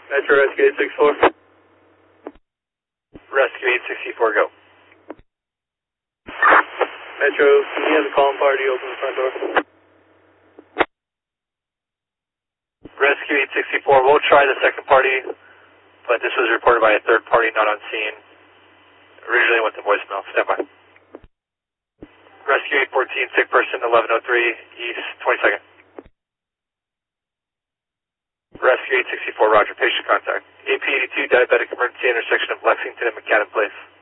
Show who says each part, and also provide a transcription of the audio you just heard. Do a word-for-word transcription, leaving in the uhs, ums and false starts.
Speaker 1: Metro Rescue eight six four.
Speaker 2: Rescue eight sixty-four, go.
Speaker 1: Metro, can you have the calling party open the front door?
Speaker 2: Rescue eight sixty-four, we'll try the second party, but this was reported by a third party not on scene. Originally went to voicemail. Stand by. Rescue eight fourteen, sick person, eleven oh three, East twenty-second. Rescue eight sixty-four, roger, patient contact. A P eighty-two, diabetic emergency intersection of Lexington and McAdam Place.